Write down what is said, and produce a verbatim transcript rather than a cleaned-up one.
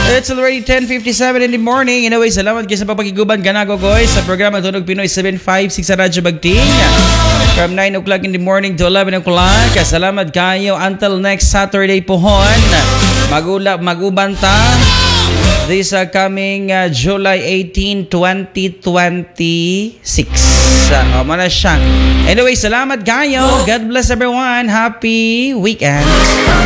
It's already ten fifty-seven in the morning. Anyway, salamat kayo sa papakiguban kanago guys sa programa Tunog Pinoy seven five six sa Radyo Bagting. From nine o'clock in the morning to eleven o'clock. Salamat kayo until next Saturday pohon. Magula magubanta this uh, coming uh, July eighteenth, twenty twenty-six. Uh, mana siya. Anyway, salamat kayo. God bless everyone. Happy weekend.